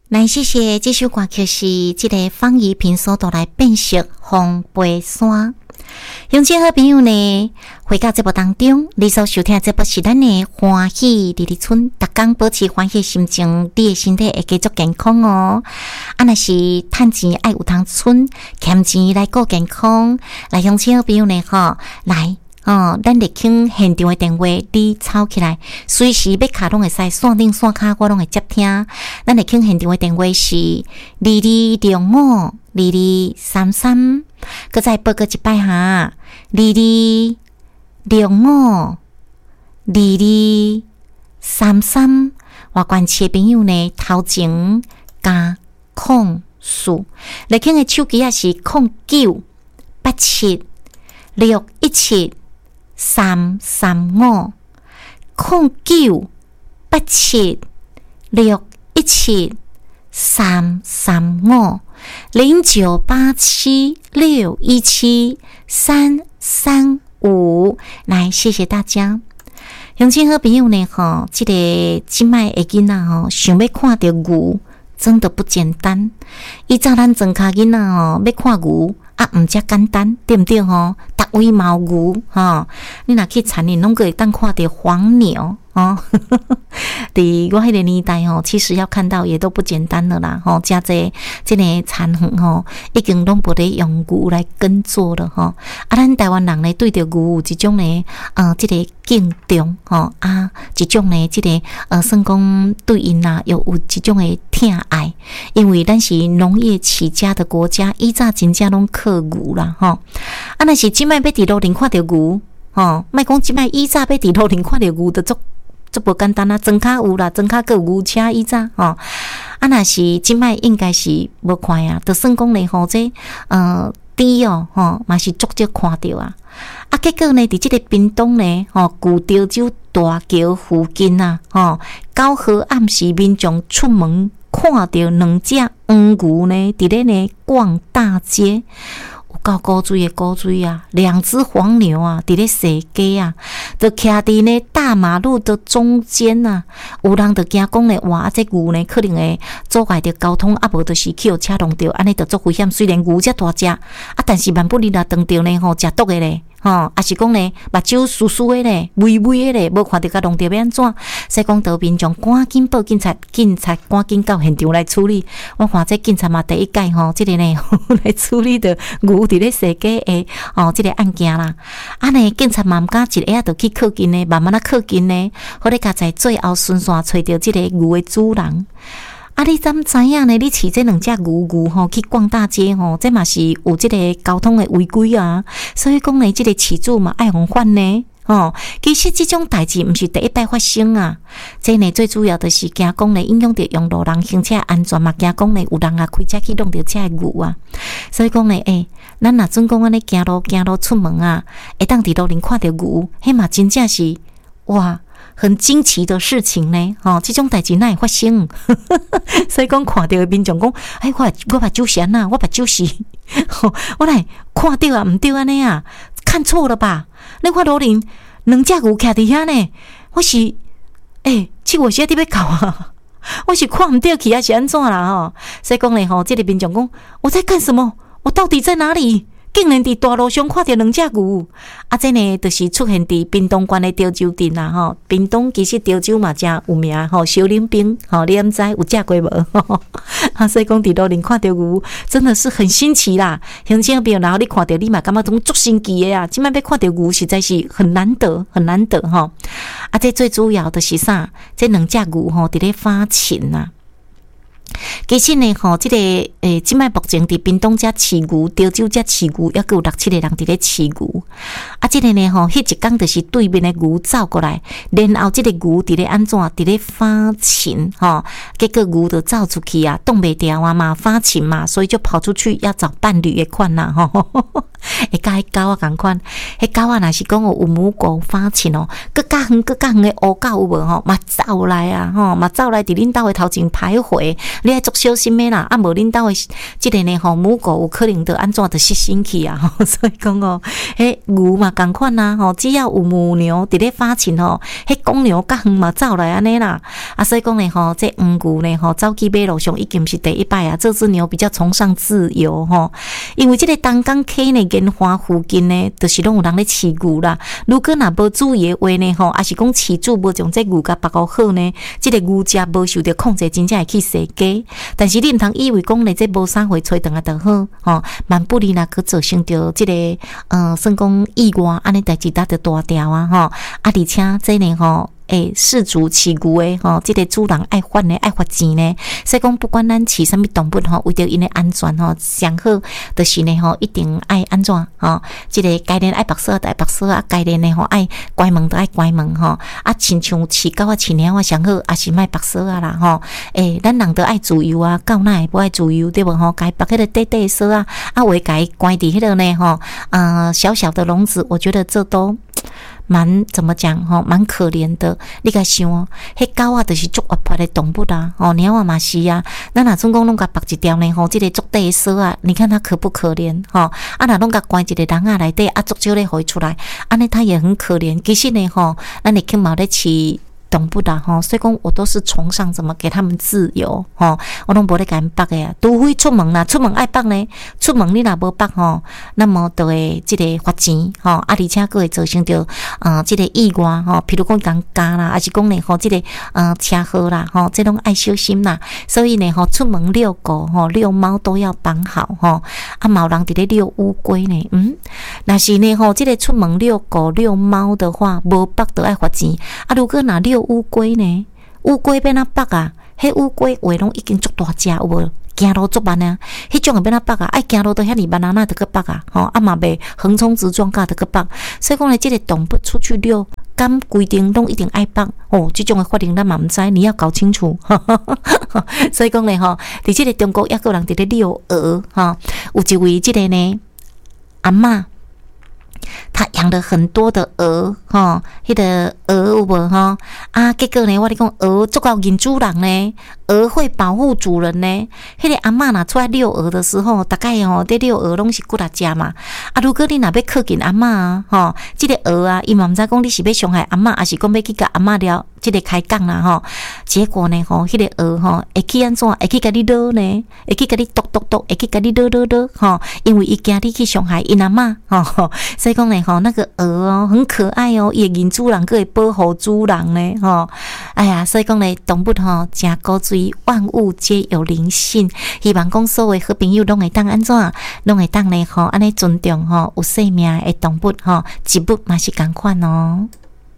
来，谢谢这首歌曲是这个方怡平所带来变色风飞山。乡亲好朋友呢，回到节目当中，你所收听的节目是咱的欢喜日日村，逐天保持欢喜心情，你的身体会继续健康哦。若是趁钱爱有通存，欠钱来顾健康。来，乡亲好朋友呢，来。咱立请现场的电话，你抄起来，随时要卡拢会使，线顶线卡我拢会接听。咱立请现场的电话是22652233，搁再报告一摆哈，22652233。外关市的朋友呢，头前加控数，立请的手机也是0987617335。0987617335 0987617335。来，谢谢大家。乡亲好朋友呢，这个现在的囡仔想要看到牛，真的不简单。以早咱庄脚囡仔要看牛唔遮简单，对不对吼？逐位嘛有牛你若去田里拢可以当看到黄牛伫我迄个年代其实要看到也都不简单了啦真济这个田园已经拢无咧用牛来耕作了咱台湾人呢对着牛有一种呢这个敬重一种呢这个算讲对因又有一种的疼爱，因为咱是农业起家的国家，以早真正拢靠牛啦若是即摆要伫路顶看到牛莫讲即摆以早要伫路顶看到牛就足无简单啊，庄脚有啦，庄脚个有牛车以早若是即摆应该是无看啊，就算讲咧这猪嘛是足少看到啊。结果呢，伫即个屏东呢旧潮州大桥附近到河暗时民众出门看到两只黄牛呢，伫咧呢逛大街。有够古锥的古锥啊！两只黄牛啊，伫咧踅街啊，就徛伫呢大马路的中间啊。有人就惊讲咧，哇！这牛呢可能会阻碍着交通，无就是去互车弄着，安尼就足危险。虽然牛遮大只但是万不你若撞着呢食毒的咧。也是讲呢，目睭疏疏的咧，微微的咧，无看到甲弄着要安怎？所以讲，岛民众赶紧报警察，警察赶紧到现场来处理。我看这警察嘛，第一届这个呢来处理着牛伫咧踅街的这个案件啦。呢，警察嘛毋敢一下就去靠近呢，慢慢靠近呢，好咧，甲在最后顺线找着这个牛的主人。你怎知影呢？你饲这两只牛去逛大街这嘛是有这个交通的违规啊。所以讲呢，这个饲主嘛爱防范呢。其实这种代志毋是第一摆发生啊。这呢最主要的是惊讲呢影响到用路人行车安全嘛，惊讲呢有人开车去弄到这个牛啊。所以讲呢，咱若准讲安尼行路出门啊，会当伫路顶看到牛，迄嘛真正是哇！很惊奇的事情呢，这种代志哪会发生？所以讲看到的民众讲，我把酒闲啊，我把酒死，我来看到啊，唔对安尼啊，看错了吧？你看路顶两只牛徛伫遐呢，我是这我现在伫要搞啊，我是看唔到去还是安怎啦？所以讲呢，这个民众讲，我在干什么？我到底在哪里？竟然伫大路上看到两只牛，这呢就是出现伫屏东县的潮州镇啦屏东其实潮州嘛真有名小林冰你毋知有食过无所以讲伫路顶看到牛，真的是很新奇啦。乡亲朋友，然后你看到你嘛感觉种足新奇的啊！即摆要看到牛实在是很难得这最主要的是啥？这两只牛伫咧发情啊。其实呢，这个即摆目前伫屏东遮饲牛，潮州遮饲牛，还有6-7个人伫咧饲牛。这个呢，迄一天就是对面的牛走过来，然后这个牛伫咧安怎？伫咧发情结果牛就走出去啊，挡袂掉啊嘛，发情嘛，所以就跑出去要找伴侣的款啦会甲迄狗仔共款，迄狗仔若是讲有母狗发情哦，更较远的乌狗有无吼，嘛走来啊吼，嘛走来伫恁兜的头前徘徊，你爱足小心的啦，啊无恁兜的即个呢吼母狗有可能得安怎得失身去啊，所以讲哦，迄牛嘛共款啦吼，只要有母牛伫咧发情吼，迄公牛较远嘛走来安尼啦，啊所以讲呢吼，这黄牛呢吼走去马路上已经是第一摆啊，这只牛比较崇尚自由吼，因为这个东港溪呢研花附近呢，就是拢有人咧饲牛啦。如果若无注意的话呢，吼，还是讲饲主无将这牛甲保护好呢，这个牛只无受到控制，真正会去死鸡。但是你毋通以为讲呢，这无啥会吹断啊就好，吼，万不利若去造成着这个算讲意外，安尼代志搭着大条啊，吼，啊而且这呢吼。饲主饲牛的吼，这个主人爱还呢，爱罚钱呢。所以讲，不管咱饲什么动物吼，为着因的安全吼，上好就是呢吼，一定爱安怎吼，这个该练爱白色的爱白色啊，该练呢吼爱关门的爱关门吼。啊，亲像饲狗啊、饲猫啊，上好也是卖白色啊啦吼。咱人都爱自由啊，狗哪会不爱自由对无吼？该白迄个短短的色啊，啊，为该关伫迄个呢吼，小小的笼子，我觉得这都。蛮怎么讲吼，蛮可怜的。你甲想哦，迄狗啊，就是足活泼的动物啦，哦，猫啊嘛是啊。咱若总讲拢甲绑一条呢吼，这个足短的绳啊，你看它可不可怜吼？啊，若拢甲关一个笼啊内底，啊，足少咧互伊出来，安尼它也很可怜。其实呢吼，咱你去毛咧饲。懂不啦吼，所以讲我都是崇尚怎么给他们自由吼，我拢无咧甲因绑的啊，除非出门啦，出门爱绑呢，出门你若无绑吼，那么就会即个罚钱吼，啊而且佫会造成着即个意外吼，譬如讲讲加啦，还是讲呢吼即个车祸啦吼，这拢爱小心啦，所以呢吼出门遛狗吼、遛猫都要绑好吼，啊嘛有人伫咧遛乌龟呢，若是呢吼即个出门遛狗、遛猫的话，无绑就爱罚钱，啊如果若遛乌龟呢？乌龟要哪绑啊？迄乌龟话拢已经足大只，有无？行路足慢啊！迄种要哪绑啊？爱行路都遐尼慢啊，哪得个绑啊？吼，啊嘛袂横冲直撞，甲得个绑。所以讲呢，这个动物出去遛，敢规定拢一定爱绑哦。这种的法令咱嘛毋知，你要搞清楚。所以讲呢，吼，伫这个中国也有人伫咧遛鹅，哈，有一位这个呢阿嬷。他养了很多的鹅，吼，迄个鹅有无吼？啊，结果呢，我咧讲鹅足够认主人呢，鹅会保护主人呢。迄个阿嬷若出来遛鹅的时候，大概吼在遛鹅拢是骨力只嘛。啊，如果你若要靠近阿嬷啊，吼，这个鹅啊，伊嘛毋知讲你是要伤害阿嬷，还是讲要去甲阿嬷聊这个开讲啦，吼。结果呢，吼，迄个鹅吼会去安怎？会去甲你撸呢？会去甲你剁剁剁？会去甲你撸撸撸？吼，因为伊惊你去伤害因阿嬷，吼。所以讲呢，吼，那个鹅哦，很可爱哦，也认主人，佮会保护主人呢，吼。哎呀，所以讲呢，动物吼真古锥，万物皆有灵性。希望讲所有好朋友拢会当安怎，拢会当呢，吼，安尼尊重吼有生命的动物吼，植物嘛是共款哦。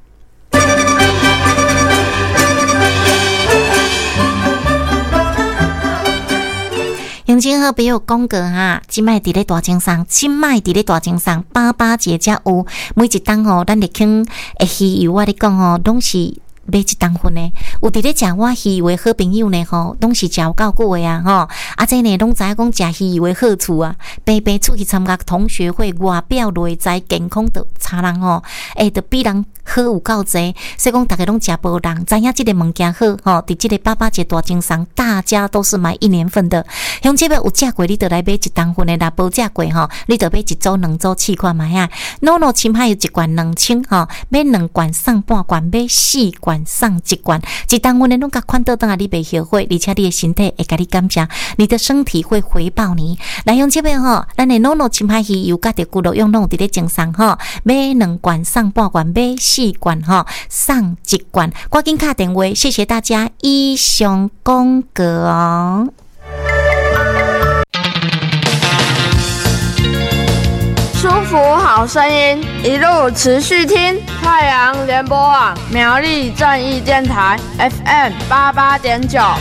乡亲好朋友讲过哈，即摆伫咧大青山，爸爸节才有每一档吼，咱入坑的鱼油，我咧讲吼，拢是买一档份呢。有伫咧食我鱼油的好朋友呢吼，拢是食有够久的啊吼。啊，这呢拢知影讲食鱼油的好处啊，白白出去参加同学会，外表内在健康的差人吼，就比人好有够济。所以讲大家拢食无人，知影即个物件好吼。伫即个爸爸节大精上，大家都是买1年份的。像这边有食过，你就来买一档份的；若无食过吼，你就买1组、2组试看卖啊。NONO 深海有1罐2000吼，买2罐送半罐，买4罐送1罐。一档份的拢甲款倒当啊，你袂后悔，而且你的身体会甲你感谢，你的身体会回报你。来用这边吼，咱的 NONO 深海鱼油甲着骨肉用拢伫咧精上吼，买2罐送半罐，买4罐吼送1罐。赶紧打电话，谢谢大家，以上讲过哦。 舒服好声音，一路持续听。太阳联播网苗栗正义电台 FM 88.9。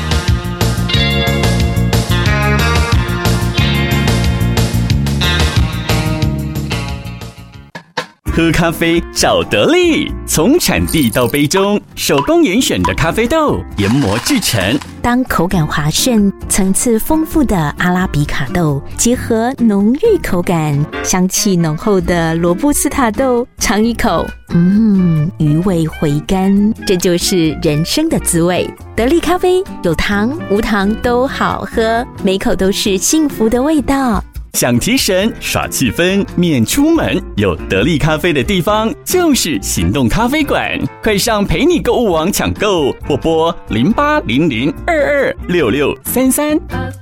喝咖啡找得力，从产地到杯中，手工严选的咖啡豆研磨制成。 当口感滑顺、层次丰富的阿拉比卡豆结合浓郁口感、香气浓厚的罗布斯塔豆，尝一口，余味回甘，这就是人生的滋味。得力咖啡有糖无糖都好喝，每口都是幸福的味道。 想提神耍气氛免出门，有得力咖啡的地方就是行动咖啡馆，快上陪你购物网抢购，或拨0800226633。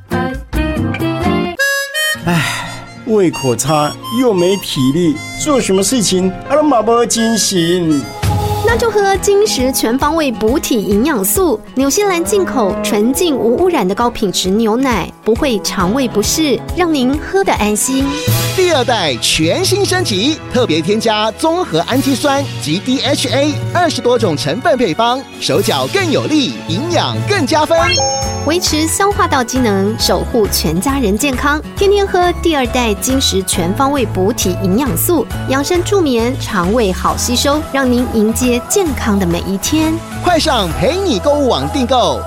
胃口差又没体力，做什么事情都没精神。 那就喝金石全方位补体营养素，纽西兰进口纯净无污染的高品质牛奶，不会肠胃不适，让您喝得安心。 第二代全新升级，特别添加综合氨基酸及 DHA 20多种成分配方，手脚更有力，营养更加分， 维持消化道机能，守护全家人健康。天天喝第二代金石全方位补体营养素，养生助眠，肠胃好吸收，让您迎接健康的每一天。 快上陪你购物网订购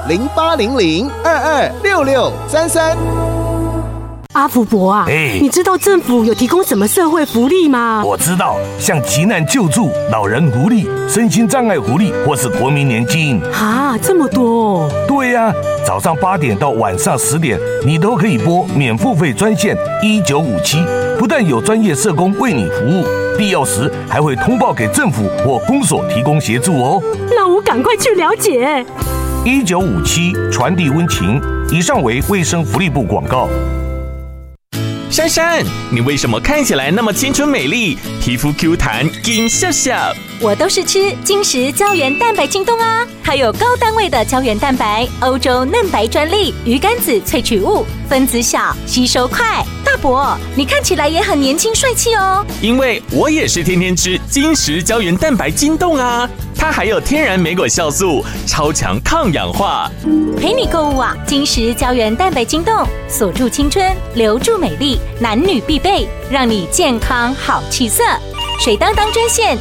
0800226633。 阿福伯啊，你知道政府有提供什么社会福利吗？ 我知道，像急难救助、老人福利、身心障碍福利，或是国民年金。 啊，这么多哦！ 对呀，早上8点到晚上10点，你都可以拨免付费专线1957，不但有专业社工为你服务，必要时还会通报给政府或公所提供协助哦。 那我赶快去了解。 1957传递温情。以上为卫生福利部广告。 珊珊，你为什么看起来那么青春美丽，皮肤 Q 弹，金笑笑？ 我都是吃金石胶原蛋白晶冻啊，还有高单位的胶原蛋白，欧洲嫩白专利，鱼肝子萃取物，分子小，吸收快。大伯，你看起来也很年轻帅气哦。 因为我也是天天吃金石胶原蛋白晶冻啊，它还有天然莓果酵素，超强抗氧化。 陪你购物啊，金石胶原蛋白晶冻，锁住青春，留住美丽，男女必备，让你健康好气色。水当当专线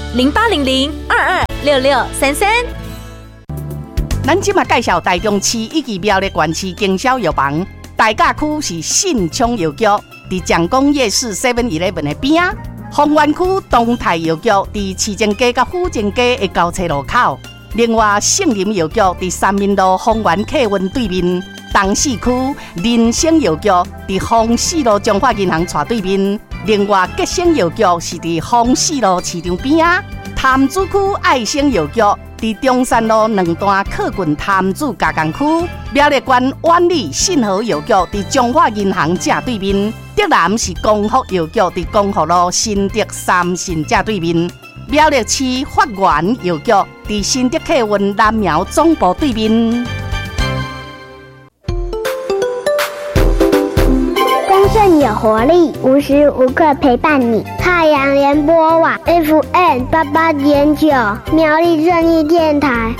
0800226633。 咱今嘛介绍台中市以及苗栗县市经销药房，大甲区是信昌药局，伫蒋公夜市 7-11 的边啊；丰原区东泰药局伫市政街甲府政街的交叉路口。另外，圣林药局伫三民路丰原客运对面。东市区人生药局伫丰市路中华银行斜对面。另外，吉生药局是伫丰市路市场边啊。潭子区爱生药局伫中山路2段客运潭子加工区。苗栗县万里信和药局伫中华银行正对面。德南是光福药局伫光福路新德三信正对面。苗栗市发源药局伫新德客运南苗总部对面。 丰盛有活力，无时无刻陪伴你。太阳联播网 FM88.9，苗栗正义电台。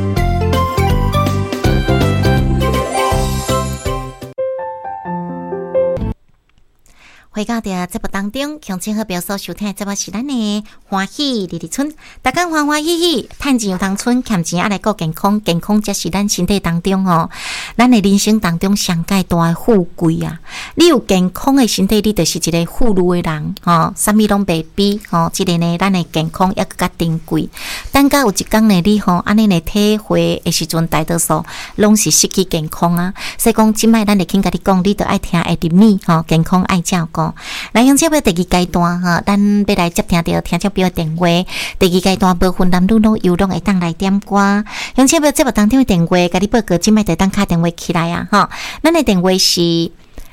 回到的节目当中，向前和表所收听的节目是咱的欢喜日日村，大家欢欢喜喜，趁钱有通存，欠钱也来顾健康，健康才是咱身体当中哦，咱的人生当中上界大的富贵啊！你有健康的身体，你就是一个富裕的人哦，啥物拢袂比哦，这个呢，咱的健康也更加珍贵。等到有一天呢，你吼安尼呢体会的时阵，大多数拢是失去健康啊。所以讲，即摆咱就肯甲你讲，你都爱听爱入米吼，健康爱照顾。来，用这边第二阶段哈，咱要来接听到听众朋友电话。第二阶段部分男女老幼拢会当来点歌。用这边节目当中的电话，甲你报告，即摆就当打电话起来啊哈。咱的电话是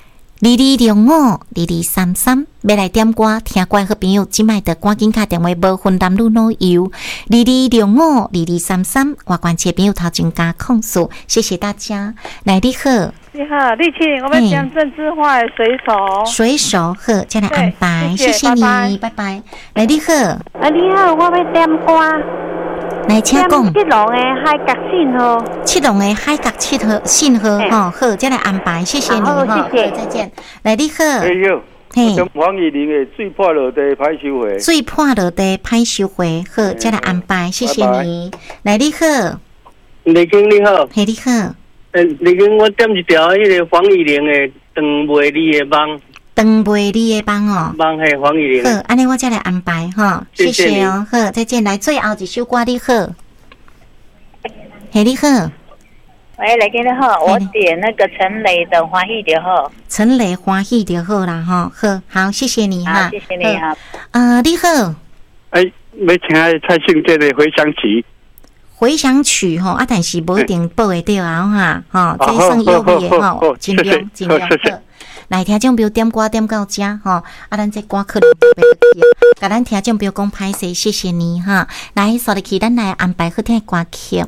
22652233，要来点歌听歌的好朋友，即摆就赶紧打电话，无分男女老幼。22652233，外关切朋友头前加控诉，谢谢大家。来，你好。 你好，立青，我们讲郑智化的水手。 水手好，再来安排，谢谢你，拜拜。来，你好。 你好，我要点歌。 来，请讲。 七龙的海角信号。 七龙的海角信号，吼，好，再来安排，谢谢你哈，再见。来，你好。 嘿， 黄以玲的最破落地歹收回， 最破落地歹收回，好，再来安排，谢谢你。来，你好， 李经你好， 嘿，你好， 李经我点一条迄个黄以玲的长袂离的梦， 长袂离的梦哦， 梦系黄以玲， 好，安尼我再来安排哈，谢谢哦，好，再见，来最后一首歌，你好，嘿，你好。 喂，来听你好，我点那个陈雷的欢喜就好。 陈雷欢喜就好啦，哈，好，谢谢你哈， 谢谢你哈。 你好， 要请蔡幸娟的《回响曲》。 回响曲吼，但是不一定报会到啊哈，这算优惠的吼，尽量好。来，听众朋友点歌点到这吼，咱这歌可能就袂去，甲咱听众朋友讲歹势，谢谢你哈。来，所入去，咱来安排好听的歌曲。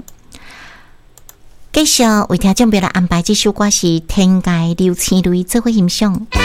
继续为听众朋友来安排这首歌是《天涯流星泪》做伙欣赏。